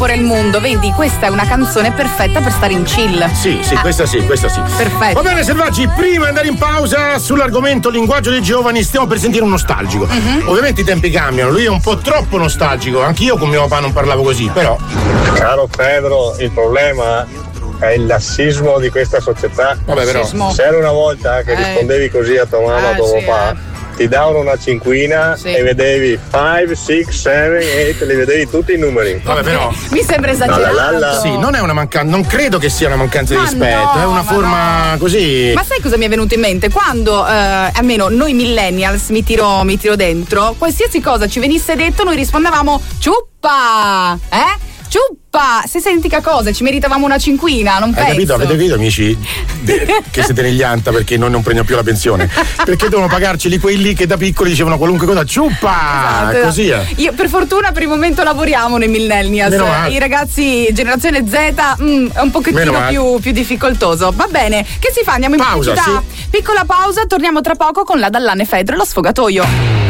scomporre il mondo. Vedi, questa è una canzone perfetta per stare in chill. Sì, questa sì. Perfetto. Va bene, selvaggi, prima di andare in pausa sull'argomento linguaggio dei giovani, stiamo per sentire un nostalgico. Ovviamente i tempi cambiano, lui è un po' troppo nostalgico, anch'io con mio papà non parlavo così, però. Caro Pedro, il problema è il lassismo di questa società. Vabbè, però. Se era una volta che rispondevi così a tua mamma o a tuo papà, ti davano una cinquina e vedevi 5, 6, 7, 8, li vedevi tutti i numeri. Vabbè, però. Mi sembra esagerato. Sì, non è una mancanza, non credo che sia una mancanza di rispetto, è una forma così. Ma sai cosa mi è venuto in mente? Quando almeno noi millennials, mi tiro dentro, qualsiasi cosa ci venisse detto, noi rispondevamo ciuppa! Ciuppa! Se senti che cosa, ci meritavamo una cinquina, non penso. Capito? Avete capito, amici, che siete negli anta perché noi non prendiamo più la pensione? Perché devono pagarceli quelli che da piccoli dicevano qualunque cosa, ciuppa! Esatto. Così è. Io, per fortuna, per il momento lavoriamo nei millennials. I ragazzi, generazione Z, è un pochettino più difficoltoso. Va bene, che si fa? Andiamo in pausa, pubblicità? Piccola pausa, torniamo tra poco con la Dall'Anne Fedro e lo sfogatoio.